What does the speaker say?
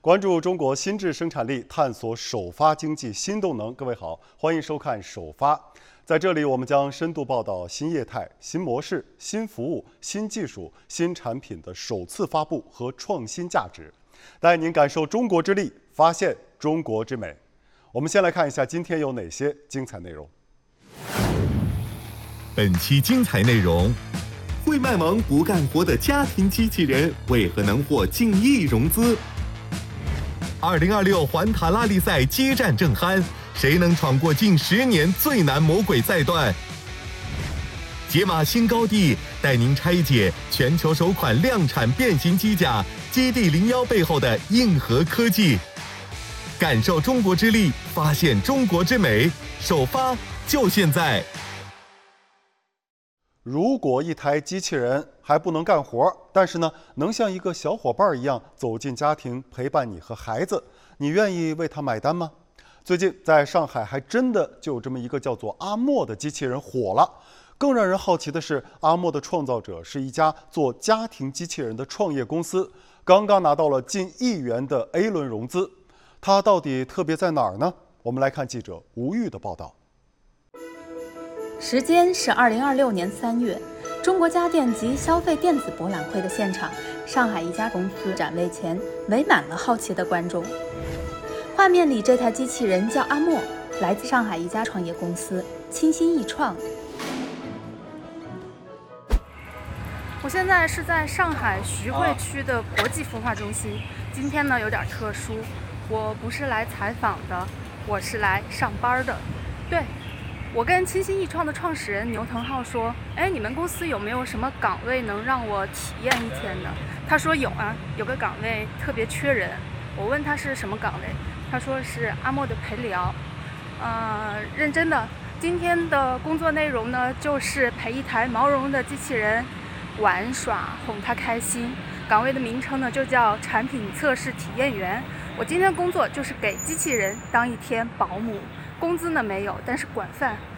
关注中国新质生产力，探索首发经济新动能。各位好，欢迎收看首发。在这里，我们将深度报道新业态、新模式、新服务、新技术、新产品的首次发布和创新价值，带您感受中国之力，发现中国之美。我们先来看一下今天有哪些精彩内容。 本期精彩内容：会卖萌不干活的家庭机器人为何能获近亿融资？2026环塔拉力赛接战正酣，谁能闯过近10年最难魔鬼赛段？解码新高地，带您拆解全球首款量产变形机甲基地01背后的硬核科技，感受中国之力，发现中国之美。首发就现在！ 如果一台机器人还不能干活，但是呢，能像一个小伙伴一样走进家庭，陪伴你和孩子，你愿意为它买单吗？最近在上海还真的就有这么一个叫做阿莫的机器人火了。更让人好奇的是，阿莫的创造者是一家做家庭机器人的创业公司，刚刚拿到了近1亿元的 A 轮融资。它到底特别在哪儿呢？我们来看记者吴玉的报道。 时间是2026年3月，中国家电及消费电子博览会的现场，上海一家公司展位前围满了好奇的观众。画面里这台机器人叫阿莫，来自上海一家创业公司清新易创。 我现在是在上海徐汇区的国际孵化中心。今天呢有点特殊，我不是来采访的，我是来上班的。对。我跟清新易创的创始人牛腾浩说，你们公司有没有什么岗位能让我体验1天的？他说有啊，有个岗位特别缺人。我问他是什么岗位，他说是阿莫的陪聊。认真的，今天的工作内容呢，就是陪一台毛茸茸的机器人玩耍，哄他开心。岗位的名称呢就叫产品测试体验员。我今天工作就是给机器人当1天保姆。工资呢没有，但是管饭